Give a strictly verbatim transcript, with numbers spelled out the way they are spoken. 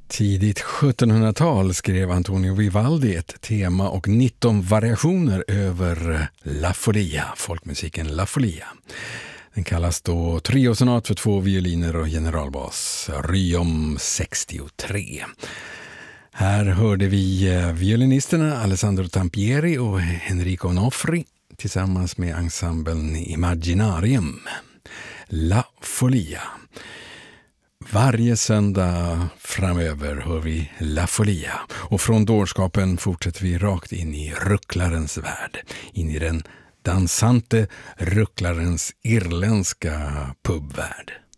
Tidigt sjuttonhundratal skrev Antonio Vivaldi ett tema och nitton variationer över La Folia, folkmusiken La Folia. Den kallas då triosonat för två violiner och generalbas, Ryom sextiotre. Här hörde vi violinisterna Alessandro Tampieri och Enrico Onofri tillsammans med ensemblen Imaginarium. La Folia. Varje söndag framöver hör vi La Folia, och från dårskapen fortsätter vi rakt in i rucklarens värld, in i den dansante rucklarens irländska pubvärld.